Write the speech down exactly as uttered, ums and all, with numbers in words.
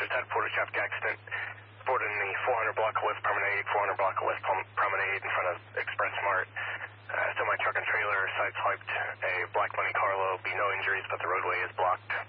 just had a photo traffic accident. Spotted in the four hundred block of West Promenade, four hundred block of West Prom- Promenade in front of Express Mart. Uh, so my truck and trailer sideswiped a black Monte Carlo. Be no injuries, but the roadway is blocked.